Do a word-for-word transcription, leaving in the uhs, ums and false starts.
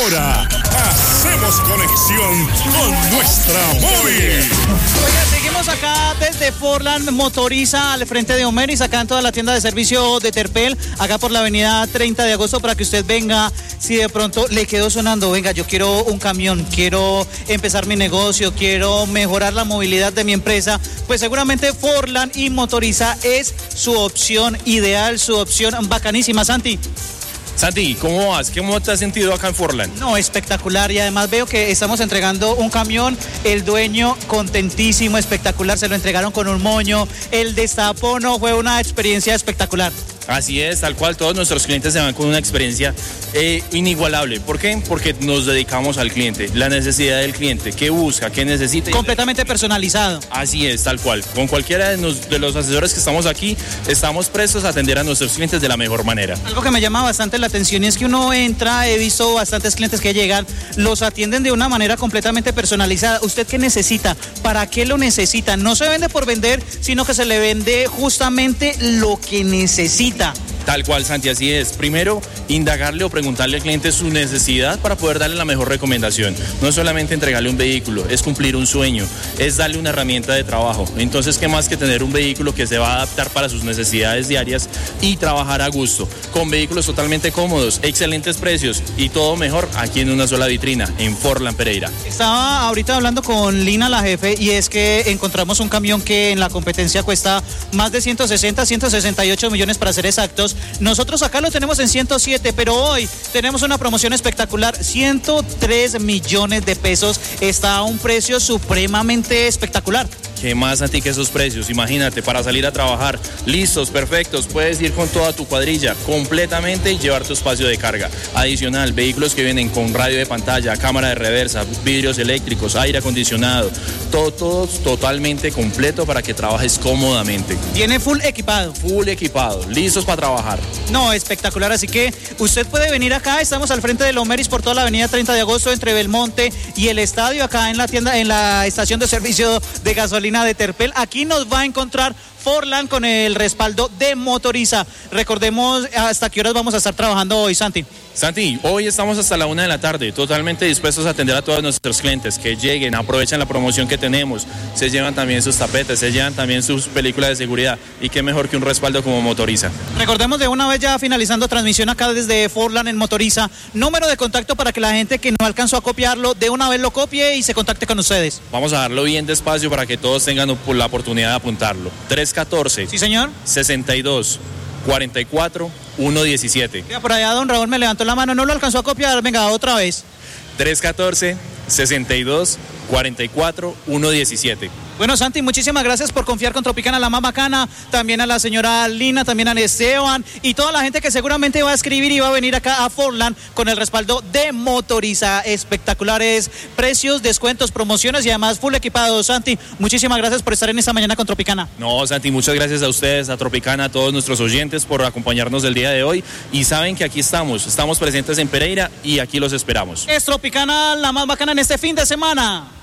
Ahora hacemos conexión con nuestra móvil. Oiga, seguimos acá desde Forland Motoriza al frente de Omeris, acá en toda la tienda de servicio de Terpel, acá por la avenida treinta de agosto, para que usted venga. Si de pronto le quedó sonando, venga, yo quiero un camión, quiero empezar mi negocio, quiero mejorar la movilidad de mi empresa, pues seguramente Forland y Motoriza es su opción ideal, su opción bacanísima. Santi. Santi, ¿cómo vas? ¿Cómo te has sentido acá en Forland? No, espectacular, y además veo que estamos entregando un camión, el dueño contentísimo, espectacular, se lo entregaron con un moño, el destapo, no, fue una experiencia espectacular. Así es, tal cual, todos nuestros clientes se van con una experiencia eh, inigualable. ¿Por qué? Porque nos dedicamos al cliente, la necesidad del cliente, qué busca, qué necesita. Completamente personalizado. Así es, tal cual. Con cualquiera de, nos, de los asesores que estamos aquí, estamos prestos a atender a nuestros clientes de la mejor manera. Algo que me llama bastante la atención es que uno entra, he visto bastantes clientes que llegan, los atienden de una manera completamente personalizada. ¿Usted qué necesita? ¿Para qué lo necesita? No se vende por vender, sino que se le vende justamente lo que necesita. Tal cual, Santi, así es. Primero, indagarle o preguntarle al cliente su necesidad para poder darle la mejor recomendación. No es solamente entregarle un vehículo, es cumplir un sueño, es darle una herramienta de trabajo. Entonces, ¿qué más que tener un vehículo que se va a adaptar para sus necesidades diarias y trabajar a gusto? Con vehículos totalmente cómodos, excelentes precios y todo mejor aquí en una sola vitrina, en Forland Pereira. Estaba ahorita hablando con Lina, la jefe, y es que encontramos un camión que en la competencia cuesta más de ciento sesenta, ciento sesenta y ocho millones para ser exactos. Nosotros acá lo tenemos en ciento siete, pero hoy tenemos una promoción espectacular, ciento tres millones de pesos, está a un precio supremamente espectacular. ¿Qué más a ti que esos precios? Imagínate, para salir a trabajar, listos, perfectos, puedes ir con toda tu cuadrilla completamente y llevar tu espacio de carga. Adicional, vehículos que vienen con radio de pantalla, cámara de reversa, vidrios eléctricos, aire acondicionado, todo, todo totalmente completo para que trabajes cómodamente. Viene full equipado. Full equipado, listos para trabajar. No, espectacular, así que usted puede venir acá, estamos al frente de Omeris por toda la avenida treinta de agosto entre Belmonte y el estadio, acá en la tienda, en la estación de servicio de gasolina de Terpel. Aquí nos va a encontrar Forland con el respaldo de Motoriza. Recordemos hasta qué horas vamos a estar trabajando hoy, Santi. Santi, hoy estamos hasta la una de la tarde, totalmente dispuestos a atender a todos nuestros clientes que lleguen, aprovechan la promoción que tenemos, se llevan también sus tapetes, se llevan también sus películas de seguridad, y qué mejor que un respaldo como Motoriza. Recordemos de una vez, ya finalizando transmisión acá desde Forland en Motoriza, número de contacto para que la gente que no alcanzó a copiarlo, de una vez lo copie y se contacte con ustedes. Vamos a darlo bien despacio para que todos tengan la oportunidad de apuntarlo. tres uno cuatro. Sí, señor. sesenta y dos, cuarenta y cuatro, ciento diecisiete. Mira, por allá don Raúl me levantó la mano, no lo alcanzó a copiar, venga, otra vez. tres uno cuatro, sesenta y dos, cuarenta y cuatro, ciento diecisiete. Bueno, Santi, muchísimas gracias por confiar con Tropicana, la más bacana, también a la señora Lina, también a Esteban y toda la gente que seguramente va a escribir y va a venir acá a Forland con el respaldo de Motoriza. Espectaculares precios, descuentos, promociones y además full equipados. Santi, muchísimas gracias por estar en esta mañana con Tropicana. No, Santi, muchas gracias a ustedes, a Tropicana, a todos nuestros oyentes por acompañarnos el día de hoy, y saben que aquí estamos, estamos presentes en Pereira y aquí los esperamos. Es Tropicana, la más bacana en este fin de semana.